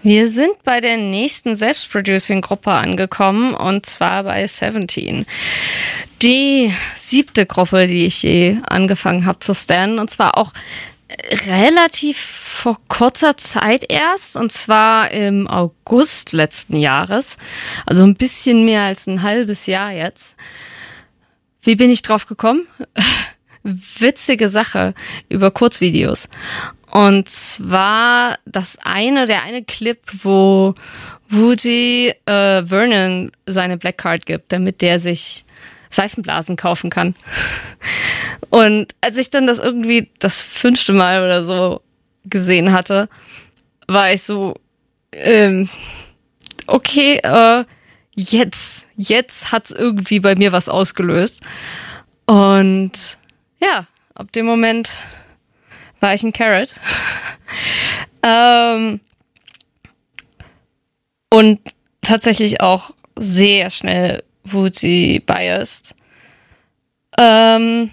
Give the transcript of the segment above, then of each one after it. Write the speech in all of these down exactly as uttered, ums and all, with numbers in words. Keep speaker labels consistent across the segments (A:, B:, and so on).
A: Wir sind bei der nächsten Selbstproducing-Gruppe angekommen, und zwar bei Seventeen. Die siebte Gruppe, die ich je angefangen habe zu stannen, und zwar auch relativ vor kurzer Zeit erst, und zwar im August letzten Jahres, also ein bisschen mehr als ein halbes Jahr jetzt. Wie bin ich drauf gekommen? Witzige Sache über Kurzvideos. Und zwar das eine, der eine Clip, wo Woodzie äh, Vernon seine Black Card gibt, damit der sich Seifenblasen kaufen kann. Und als ich dann das irgendwie das fünfte Mal oder so gesehen hatte, war ich so, ähm, okay, äh, jetzt, jetzt hat's irgendwie bei mir was ausgelöst. Und ja, ab dem Moment war ich ein Carrot. ähm, und tatsächlich auch sehr schnell Woodzie biased. Ähm,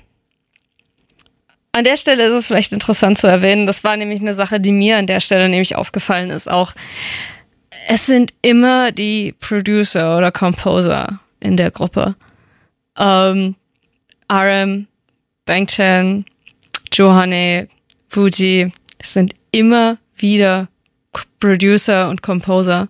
A: an der Stelle ist es vielleicht interessant zu erwähnen, das war nämlich eine Sache, die mir an der Stelle nämlich aufgefallen ist auch. Es sind immer die Producer oder Composer in der Gruppe. Ähm, R M, Bang Chan, Johanne, Woodzie, es sind immer wieder Producer und Composer.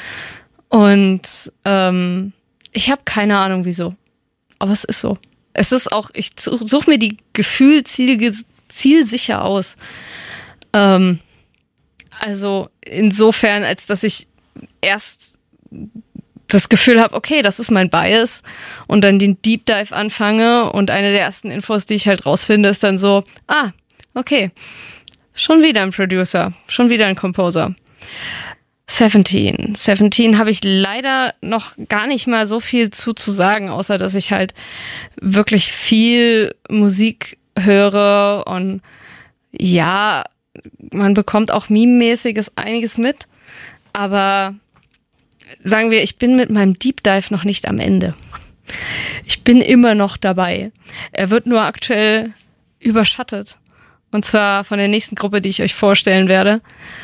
A: Und ähm, ich habe keine Ahnung wieso. Aber es ist so. Es ist auch, ich suche mir die Gefühl ziel, zielsicher aus. Ähm, also insofern, als dass ich erst das Gefühl habe, okay, das ist mein Bias, und dann den Deep Dive anfange, und eine der ersten Infos, die ich halt rausfinde, ist dann so, ah, okay, schon wieder ein Producer, schon wieder ein Composer. Seventeen. Seventeen habe ich leider noch gar nicht mal so viel zu zu sagen, außer dass ich halt wirklich viel Musik höre, und ja, man bekommt auch meme-mäßiges einiges mit, aber sagen wir, ich bin mit meinem Deep Dive noch nicht am Ende. Ich bin immer noch dabei. Er wird nur aktuell überschattet. Und zwar von der nächsten Gruppe, die ich euch vorstellen werde.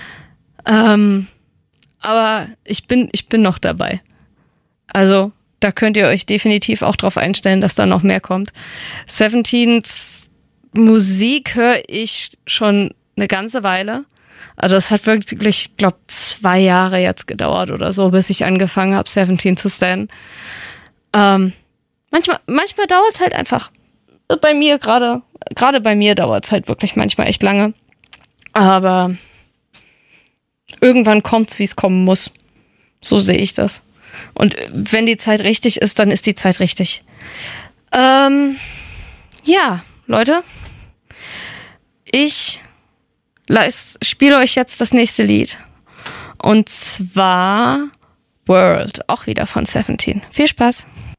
A: Ähm, aber ich bin, ich bin noch dabei. Also, da könnt ihr euch definitiv auch drauf einstellen, dass da noch mehr kommt. Seventeens Musik höre ich schon eine ganze Weile. Also es hat wirklich, ich glaube, zwei Jahre jetzt gedauert oder so, bis ich angefangen habe, Seventeen zu stannen. Ähm, manchmal, manchmal dauert es halt einfach. Bei mir gerade, gerade bei mir dauert es halt wirklich manchmal echt lange. Aber irgendwann kommt's, wie es kommen muss. So sehe ich das. Und wenn die Zeit richtig ist, dann ist die Zeit richtig. Ähm, ja, Leute. Ich spiele euch jetzt das nächste Lied. Und zwar World, auch wieder von Seventeen. Viel Spaß.